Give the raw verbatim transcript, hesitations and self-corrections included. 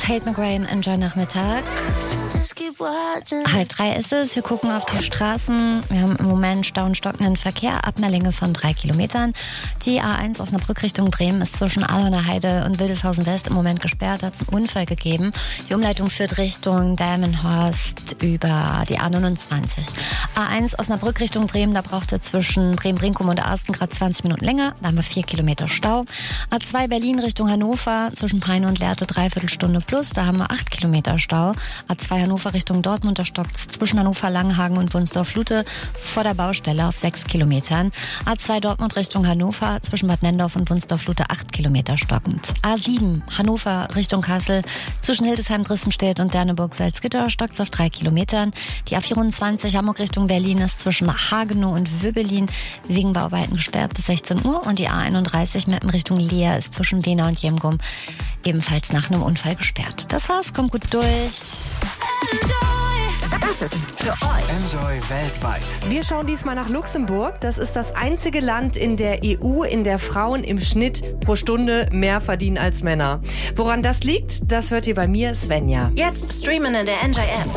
Tate McRae, Enjoy Nachmittag. Halb drei ist es. Wir gucken auf die Straßen. Wir haben im Moment Stau und stockenden Verkehr ab einer Länge von drei Kilometern. Die A eins Osnabrück Richtung Bremen ist zwischen Ahorner Heide und Wildeshausen West im Moment gesperrt. Da hat es einen Unfall gegeben. Die Umleitung führt Richtung Delmenhorst über die A neunundzwanzig. A eins Osnabrück Richtung Bremen, da braucht es zwischen Bremen-Brinkum und Arsten gerade zwanzig Minuten länger. Da haben wir vier Kilometer Stau. A zwei Berlin Richtung Hannover zwischen Peine und Lehrte dreiviertel Stunde plus. Da haben wir acht Kilometer Stau. A zwei Hannover Richtung Dortmund, da stockt zwischen Hannover Langenhagen und Wunsdorf-Lute vor der Baustelle auf sechs Kilometern. A zwei Dortmund Richtung Hannover zwischen Bad Nendorf und Wunsdorf-Lute acht Kilometer stockend. A sieben Hannover Richtung Kassel zwischen Hildesheim-Drissenstedt und Derneburg-Salzgitter stockt auf drei Kilometern. Die A vierundzwanzig Hamburg Richtung Berlin ist zwischen Hagenow und Wöbelin wegen Bauarbeiten gesperrt bis sechzehn Uhr und die A einunddreißig Meppen Richtung Leer ist zwischen Wena und Jemgum ebenfalls nach einem Unfall gesperrt. Das war's, kommt gut durch. Das ist für euch. Enjoy weltweit. Wir schauen diesmal nach Luxemburg. Das ist das einzige Land in der E U, in der Frauen im Schnitt pro Stunde mehr verdienen als Männer. Woran das liegt, das hört ihr bei mir, Svenja. Jetzt streamen in der Enjoy App.